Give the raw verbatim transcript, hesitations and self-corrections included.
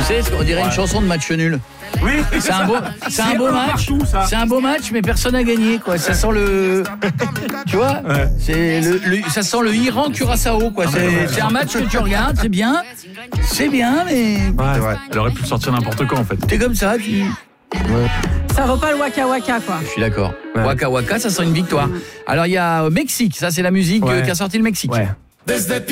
sais, on dirait ouais. une chanson de match nul. Oui, c'est un beau, c'est un beau match. Partout, c'est un beau match, mais personne n'a gagné, quoi. Ça sent le, tu vois, ouais. c'est le, le, ça sent le Iran Curaçao, quoi. C'est, ouais. c'est un match que tu regardes, c'est bien, c'est bien, mais ouais, ouais. Elle aurait pu sortir n'importe quand, en fait. T'es comme ça, tu. Ouais. Ça vaut pas le Waka Waka, quoi. Je suis d'accord. Ouais. Waka Waka, ça sent une victoire. Alors il y a Mexique, ça c'est la musique ouais. qui a sorti le Mexique. Ouais.